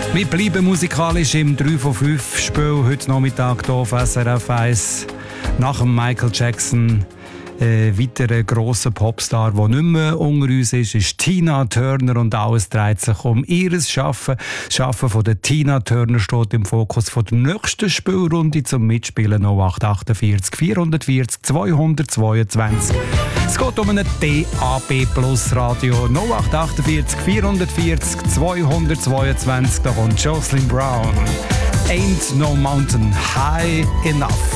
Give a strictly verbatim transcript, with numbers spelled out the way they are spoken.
Wir bleiben musikalisch im drei von fünf Spiel heute Nachmittag hier auf S R F eins. Nach dem Michael Jackson ein weiterer grosser Popstar, der nicht mehr unter uns ist, ist Tina Turner und alles dreht sich um ihr Schaffen. Das Schaffen von der Tina Turner steht im Fokus von der nächsten Spielrunde zum Mitspielen null acht achtundvierzig vierhundertvierzig zweihundertzweiundzwanzig. Es geht um ein D A B Plus Radio null acht achtundvierzig vierhundertvierzig zweihundertzweiundzwanzig. Da kommt Jocelyn Brown. Ain't no mountain high enough.